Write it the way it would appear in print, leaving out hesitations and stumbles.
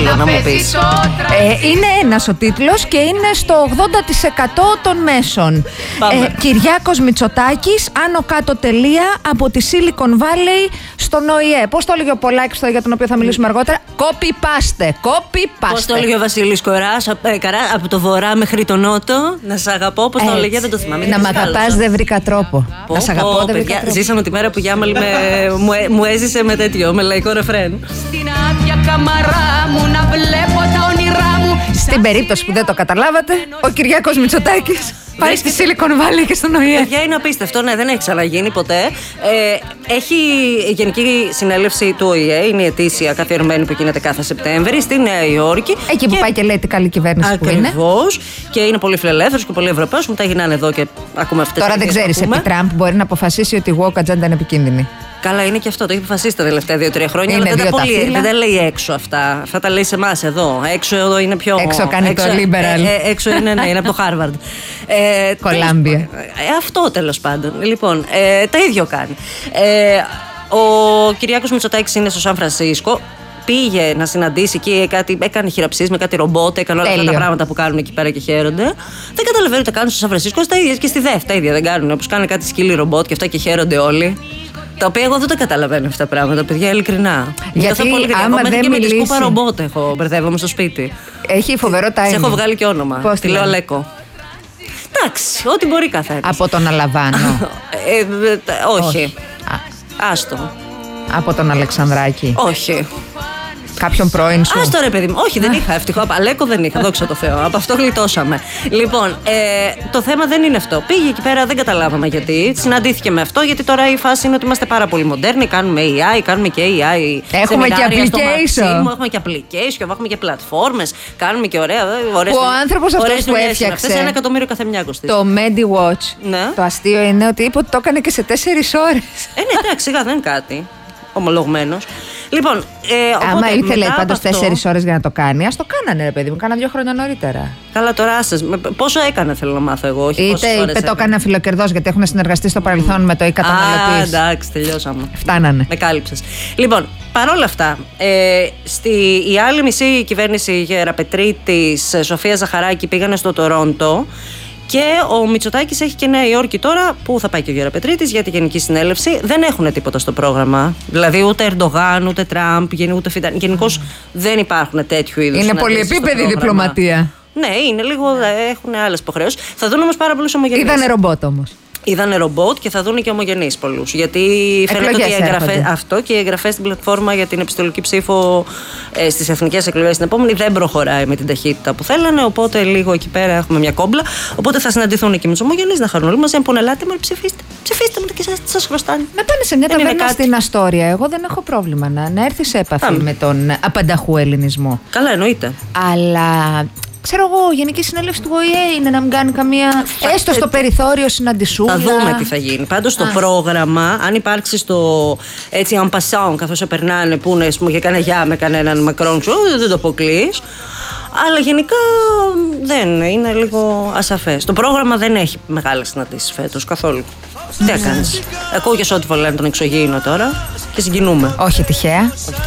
θέλω να μου πεις. Είναι ένας ο τίτλος και είναι στο 80% των μέσων. Κυριάκος Μητσοτάκης, άνω κάτω τελεία, από τη Silicon Valley στον ΟΗΕ. Πώς το έλεγε ο Πολάκης, για τον οποίο θα μιλήσουμε αργότερα? Copy-paste. Πώς το έλεγε ο Βασίλης Καράς, από το βορρά μέχρι τον νότο? Να σ' αγαπώ, πώς το έλεγε, δεν το θυμάμαι. Να μ' αγαπάς δεν βρήκα τρόπο. Να σ' αγαπώ δεν βρήκα τρόπο. Ζήσαμε τη μέρα που Γιάμαλη μου έζησε με τέτοιο, με λαϊκό ρεφρέν. Στην άδεια καμαρά μου να βλέπω τα όνειρά μου. Στην περίπτωση που δεν το καταλάβατε, ο Κυριάκος Μητσοτάκης πάει στη Silicon Valley και στον ΟΗΕ. Παιδιά, είναι απίστευτο, ναι, δεν έχει ξαναγίνει ποτέ. Έχει γενική συνέλευση του ΟΗΕ, είναι η ετήσια καθιερωμένη που γίνεται κάθε Σεπτέμβρη στη Νέα Υόρκη. Εκεί που πάει και λέει τι καλή κυβέρνηση που είναι. Ακριβώς. Και είναι πολύ φιλελεύθερος και πολύ Ευρωπαίος. Μετά γυρνάνε εδώ και ακούμε αυτές τις Τώρα δεν ξέρεις, επί Τραμπ μπορεί να αποφασίσει ότι η woke ατζέντα είναι επικίνδυνη. Καλά, είναι και αυτό. Το έχει αποφασίσει τα τελευταία 2-3 χρόνια. Είναι αλλά δεν τα λέει έξω αυτά. Αυτά τα λέει σε εμάς εδώ. Έξω εδώ είναι πιο. Έξω κάνει το liberal. Έξω είναι από το Harvard. Κολάμπια. Αυτό τέλος πάντων. Λοιπόν, τα ίδιο κάνει. Ο Κυριάκος Μητσοτάκης είναι στο Σαν Φρανσίσκο. Πήγε να συναντήσει εκεί, έκανε χειραψίες με κάτι ρομπότ, έκανε όλα αυτά τα πράγματα που κάνουν εκεί πέρα και χαίρονται. Δεν καταλαβαίνω τι κάνουν στο Σαν Φρανσίσκο, τα ίδια και στη ΔΕΦ τα ίδια δεν κάνουν. Όπως κάνουν κάτι σκύλι ρομπότ και αυτά και χαίρονται όλοι. Τα οποία εγώ δεν τα καταλαβαίνω αυτά τα πράγματα, παιδιά, ειλικρινά. Γιατί άμα δεν και μιλήσει. Με τη σκούπα ρομπότ έχω, μπερδεύομαι στο σπίτι. Έχει φοβερό timing. Σε έχω βγάλει και όνομα. Πώς τη λέω Αλέκο. Εντάξει, ό,τι μπορεί καθένας. Από τον Αλαβάνο. Όχι. Άστο. Από τον Αλεξανδράκη. Όχι. Κάποιον πρώην σου? Άστο ρε παιδί μου. Όχι, δεν είχα. Ευτυχώς. Αλέκο δεν είχα. Δόξα τω Θεώ. Από αυτό γλιτώσαμε. Λοιπόν, το θέμα δεν είναι αυτό. Πήγε εκεί πέρα, δεν καταλάβαμε γιατί. Συναντήθηκε με αυτό, γιατί τώρα η φάση είναι ότι είμαστε πάρα πολύ μοντέρνοι. Κάνουμε AI, κάνουμε και AI. Έχουμε και application. Έχουμε και application, έχουμε και πλατφόρμες. Κάνουμε και ωραία. Ο άνθρωπος αυτός που έφτιαξε. 1 εκατομμύριο κάθε μια κοστίζει. Το MediWatch. Ναι. Το αστείο είναι ότι είπε ότι το έκανε και σε 4 ώρες. Ναι, εντάξει, σιγά δεν είναι κάτι. Ομολογμένος. Λοιπόν, άμα ήθελε πάντως 4 ώρες για να το κάνει, ας το κάνανε ρε παιδί μου, κάνα 2 χρόνια νωρίτερα. Καλά, τώρα άσες. Πόσο έκανε, θέλω να μάθω εγώ. Όχι είπε το έκανε αφιλοκερδός, γιατί έχουν συνεργαστεί στο παρελθόν με το e-καταναλωτής. Εντάξει, τελειώσαμε. Φτάνανε. Με κάλυψες. Λοιπόν, παρόλα αυτά, η άλλη μισή κυβέρνηση Γεραπετρίτης, Σοφία Ζαχαράκη, πήγανε στο Τορόντο. Και ο Μητσοτάκης έχει και Νέα Υόρκη τώρα, που θα πάει και ο Γεραπετρίτης για τη Γενική Συνέλευση. Δεν έχουν τίποτα στο πρόγραμμα. Δηλαδή ούτε Ερντογάν, ούτε Τραμπ, ούτε Φιντάν. Γενικώς δεν υπάρχουν τέτοιου είδους. Είναι πολυεπίπεδη διπλωματία. Ναι, είναι λίγο. Έχουν άλλες υποχρεώσεις. Θα δουν όμως πάρα πολλούς ομογενείς. Είδανε ρομπότ όμως. Είδανε ρομπότ και θα δουν και ομογενείς πολλούς. Γιατί φαίνεται ότι οι εγγραφές στην πλατφόρμα για την επιστολική ψήφο στις εθνικές εκλογές την επόμενη δεν προχωράει με την ταχύτητα που θέλανε. Οπότε λίγο εκεί πέρα έχουμε μια κόμπλα. Οπότε θα συναντηθούν και με τους ομογενείς, να χαρούν όλοι μαζί. Να πούνε, ελάτε μου, ψηφίστε. Ψηφίστε μου και σας χρωστάνε. Να πάνε σε μια ταβέρνα στην Αστόρια. Εγώ δεν έχω πρόβλημα να έρθει σε επαφή με τον απανταχού ελληνισμό. Καλά, εννοείται. Αλλά. Ξέρω εγώ, Γενική Συνέλευση του ΟΗΕ είναι να μην κάνει καμία. Έστω στο περιθώριο συναντησούλα. Θα δούμε τι θα γίνει. Πάντως το πρόγραμμα, αν υπάρξει στο έτσι en passant, καθώς περνάνε, που είναι για κανένα γεια με κανέναν Μακρόν, δεν το αποκλείς. Αλλά γενικά δεν είναι λίγο ασαφές. Το πρόγραμμα δεν έχει μεγάλες συναντήσεις φέτος καθόλου. Τι έκανες? Ακούγες ό,τι λένε τον εξωγήινο τώρα και συγκινούμε. Όχι τυχαία.